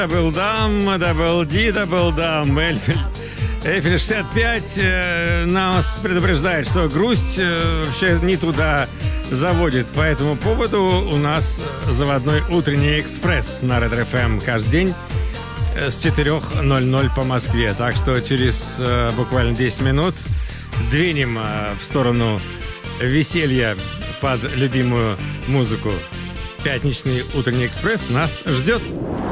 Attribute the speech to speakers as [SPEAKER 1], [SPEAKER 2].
[SPEAKER 1] Дабл Ди, дабл дам. Эйфель 65 нас предупреждает, что грусть вообще не туда заводит. По этому поводу у нас заводной утренний экспресс на Red FM каждый день с 4:00 по Москве. Так что через буквально 10 минут двинем в сторону веселья под любимую музыку. Пятничный утренний экспресс нас ждет.